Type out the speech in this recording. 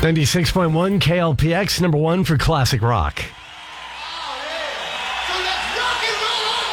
96.1 KLPX, number one for classic rock. So let's rock and roll